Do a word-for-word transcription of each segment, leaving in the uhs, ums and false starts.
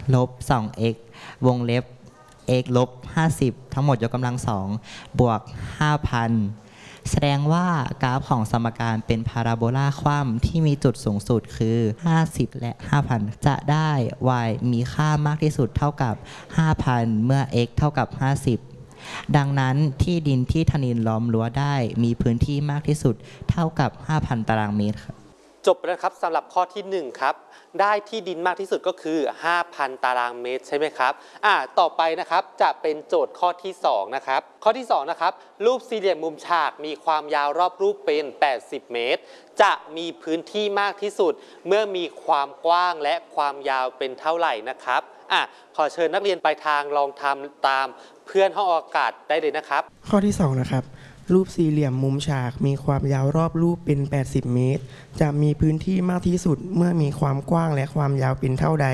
ลบ สอง x วงเล็บ x ลบ ห้าสิบ ทั้งหมดยกกำลังสองบวก ห้าพัน แสดงว่ากราฟของสมการเป็นพาราโบลาคว่ำที่มีจุดสูงสุดคือ ห้าสิบ และ ห้าพัน จะได้ y มีค่ามากที่สุดเท่ากับ ห้าพัน เมื่อ x เท่ากับ ห้าสิบ ดังนั้นที่ดินที่ธนินล้อมรั้วได้มีพื้นที่มากที่สุดเท่ากับ ห้าพัน ตารางเมตรครับจบแล้วครับสำหรับข้อที่หนึ่งครับได้ที่ดินมากที่สุดก็คือ ห้าพัน ตารางเมตรใช่ไหมครับอ่าต่อไปนะครับจะเป็นโจทย์ข้อที่สองนะครับข้อที่สองนะครับรูปสี่เหลี่ยมมุมฉากมีความยาวรอบรูปเป็นแปดสิบเมตรจะมีพื้นที่มากที่สุดเมื่อมีความกว้างและความยาวเป็นเท่าไหร่นะครับอ่ะขอเชิญนักเรียนไปทางลองทำตามเพื่อนห้องอากาศได้เลยนะครับข้อที่สองนะครับรูปสี่เหลี่ยมมุมฉากมีความยาวรอบรูปเป็นแปดสิบเมตรจะมีพื้นที่มากที่สุดเมื่อมีความกว้างและความยาวเป็นเท่าใด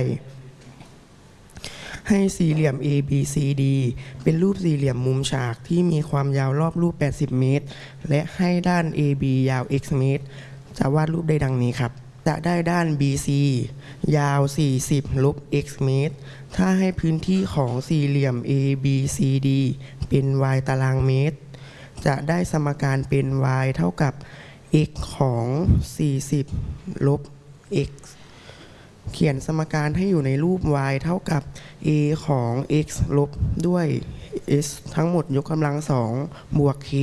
ให้สี่เหลี่ยม A B C D เป็นรูปสี่เหลี่ยมมุมฉากที่มีความยาวรอบรูปแปดสิบเมตรและให้ด้าน A B ยาว x เมตรจะวาดรูปได้ดังนี้ครับจะได้ด้าน B C ยาวสี่สิบลบ x เมตรถ้าให้พื้นที่ของสี่เหลี่ยม A B C D เป็น y ตารางเมตรจะได้สมการเป็น y เท่ากับ x ของสี่สิบลบ x เขียนสมการให้อยู่ในรูป y เท่ากับ a ของ x ลบด้วย s ทั้งหมดยกกำลังสองบวก k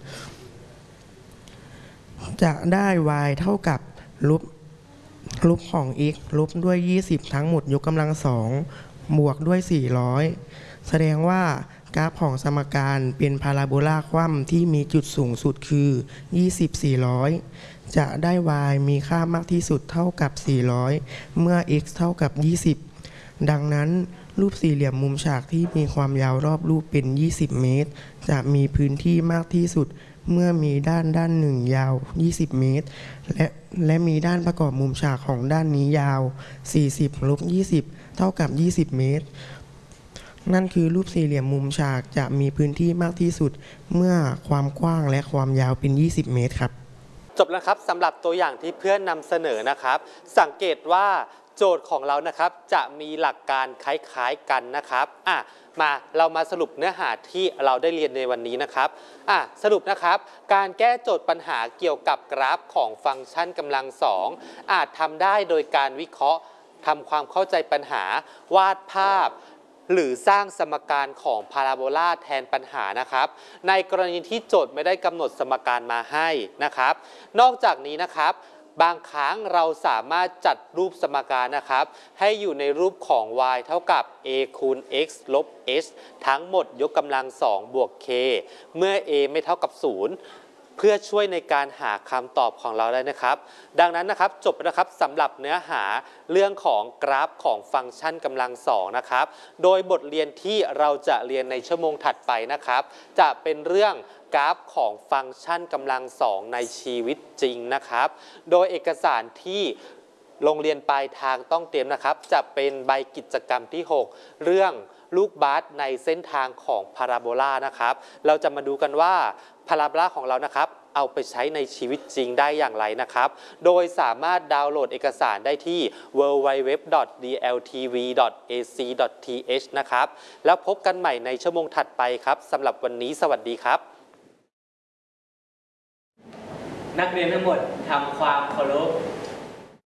จะได้ y เท่ากับลบลบของ x ลบด้วยยี่สิบทั้งหมดยกกำลังสองบวกด้วยสี่ร้อยแสดงว่ากราฟของสมการเป็นพาราโบลาคว่ำที่มีจุดสูงสุดคือยี่สิบ สี่ร้อยจะได้ y มีค่ามากที่สุดเท่ากับสี่ร้อยเมื่อ x เท่ากับยี่สิบดังนั้นรูปสี่เหลี่ยมมุมฉากที่มีความยาวรอบรูปเป็นยี่สิบเมตรจะมีพื้นที่มากที่สุดเมื่อมีด้านด้านหนึ่งยาวยี่สิบเมตรและและมีด้านประกอบมุมฉากของด้านนี้ยาวสี่สิบลบยี่สิบเท่ากับยี่สิบเมตรนั่นคือรูปสี่เหลี่ยมมุมฉากจะมีพื้นที่มากที่สุดเมื่อความกว้างและความยาวเป็นยี่สิบเมตรครับจบแล้วครับสำหรับตัวอย่างที่เพื่อนนำเสนอนะครับสังเกตว่าโจทย์ของเรานะครับจะมีหลักการคล้ายๆกันนะครับอ่ะมาเรามาสรุปเนื้อหาที่เราได้เรียนในวันนี้นะครับอ่ะสรุปนะครับการแก้โจทย์ปัญหาเกี่ยวกับกราฟของฟังก์ชันกำลังสองอาจทำได้โดยการวิเคราะห์ทำความเข้าใจปัญหาวาดภาพหรือสร้างสมการของพาราโบลาแทนปัญหานะครับในกรณีที่โจทย์ไม่ได้กำหนดสมการมาให้นะครับนอกจากนี้นะครับบางครั้งเราสามารถจัดรูปสมการนะครับให้อยู่ในรูปของ y เท่ากับ a คูณ x ลบ h ทั้งหมดยกกำลังสองบวก k เมื่อ a ไม่เท่ากับศูนย์เพื่อช่วยในการหาคำตอบของเราได้นะครับดังนั้นนะครับจบนะครับสำหรับเนื้อหาเรื่องของกราฟของฟังก์ชันกำลังสองนะครับโดยบทเรียนที่เราจะเรียนในชั่วโมงถัดไปนะครับจะเป็นเรื่องกราฟของฟังก์ชันกำลังสองในชีวิตจริงนะครับโดยเอกสารที่โรงเรียนปลายทางต้องเตรียมนะครับจะเป็นใบกิจกรรมที่หกเรื่องลูกบาสในเส้นทางของพาราโบลานะครับเราจะมาดูกันว่าพาราโบลาของเรานะครับเอาไปใช้ในชีวิตจริงได้อย่างไรนะครับโดยสามารถดาวน์โหลดเอกสารได้ที่ ดับเบิลยู ดับเบิลยู ดับเบิลยู ดอท ดี แอล ที วี ดอท เอ ซี ดอท ที เอช นะครับแล้วพบกันใหม่ในชั่วโมงถัดไปครับสำหรับวันนี้สวัสดีครับนักเรียนทั้งหมดทำความเคารพ